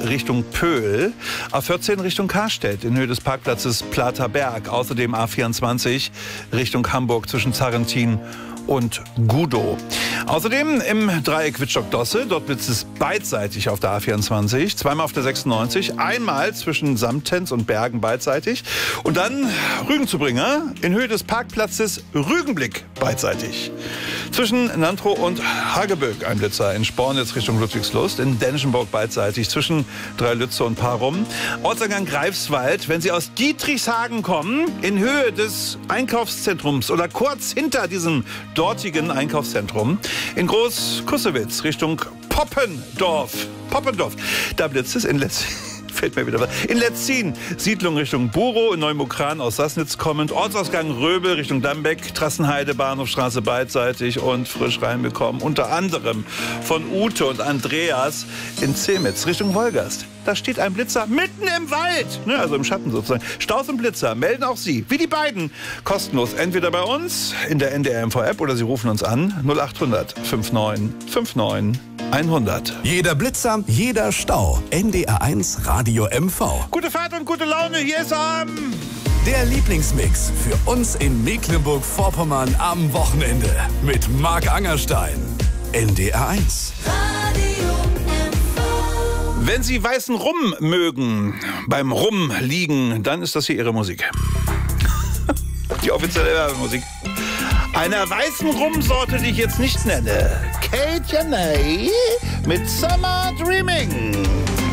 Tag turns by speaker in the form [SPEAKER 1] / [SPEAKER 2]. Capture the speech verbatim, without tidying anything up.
[SPEAKER 1] Richtung Pöhl. A vierzehn Richtung Karstedt in Höhe des Parkplatzes Plater Berg. Außerdem A vierundzwanzig Richtung Hamburg zwischen Zarrentin und Gudow. Außerdem im Dreieck Wittstock-Dosse, dort blitzt es beidseitig auf der A vierundzwanzig, zweimal auf der sechsundneunzig, einmal zwischen Samtens und Bergen beidseitig und dann Rügen-zu-Bringer in Höhe des Parkplatzes Rügenblick beidseitig. Zwischen Nantrow und Hageböck ein Blitzer, in Spornitz Richtung Ludwigslust, in Dänschenburg beidseitig, zwischen Dreilütze und Parum. Ortseingang Greifswald, wenn Sie aus Dietrichshagen kommen, in Höhe des Einkaufszentrums oder kurz hinter diesem dortigen Einkaufszentrum, in Groß-Kussewitz Richtung Poppendorf. Poppendorf. Da blitzt es in Letz fällt mir wieder was. In Letzin, Siedlung Richtung Burow, in Neumukran aus Sassnitz kommend, Ortsausgang Röbel Richtung Dambeck, Trassenheide, Bahnhofstraße beidseitig und frisch reinbekommen, unter anderem von Ute und Andreas in Zemitz Richtung Wolgast. Da steht ein Blitzer mitten im Wald, ne, also im Schatten sozusagen. Staus und Blitzer melden auch Sie, wie die beiden, kostenlos, entweder bei uns in der N D R M V-App oder Sie rufen uns an null acht hundert neunundfünfzig neunundfünfzig hundert.
[SPEAKER 2] Jeder Blitzer, jeder Stau. N D R eins Radio M V.
[SPEAKER 1] Gute Fahrt und gute Laune, hier ist er.
[SPEAKER 2] Der Lieblingsmix für uns in Mecklenburg-Vorpommern am Wochenende mit Marc Angerstein. N D R eins.
[SPEAKER 1] Wenn Sie weißen Rum mögen, beim Rumliegen, dann ist das hier Ihre Musik. Die offizielle Werbemusik. Einer weißen Rumsorte, die ich jetzt nicht nenne. Kate Janay mit Summer Dreaming.